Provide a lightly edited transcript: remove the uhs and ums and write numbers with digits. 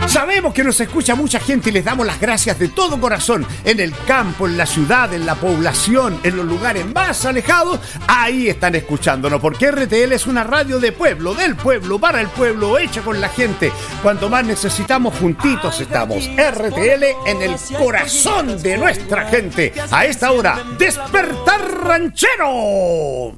Sabemos que nos escucha mucha gente y les damos las gracias de todo corazón. En el campo, en la ciudad, en la población, en los lugares más alejados, ahí están escuchándonos, porque RTL es una radio de pueblo, del pueblo, para el pueblo, hecha con la gente. Cuanto más necesitamos, juntitos estamos. RTL en el corazón de nuestra gente. A esta hora, Despertar Ranchero.